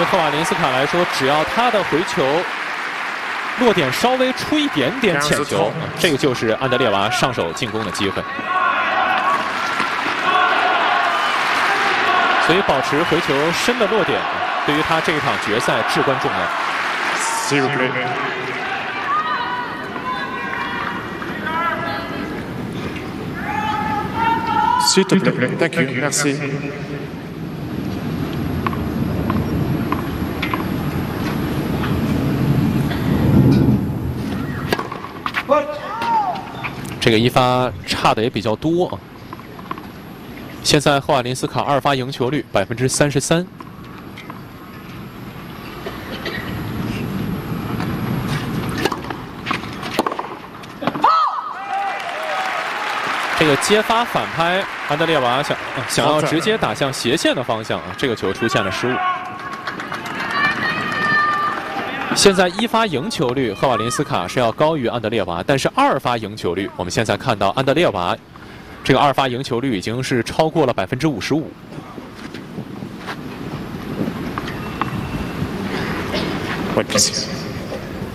赫瓦林斯卡来说，只要他的回球落点稍微出一点点浅球，这个就是安德烈娃上手进攻的机会。所以保持回球深的落点，对于他这一场决赛至关重要。 Zero play. S'il te plaît. Thank you. Merci. 这个一发差的也比较多啊。现在赫瓦林斯卡2发赢球率33%。这个接发反拍，安德烈娃想要直接打向斜线的方向啊，这个球出现了失误。现在1发赢球率，赫瓦林斯卡是要高于安德烈娃，但是2发赢球率，我们现在看到安德烈娃这个2发赢球率已经是超过了55%。 Ouais,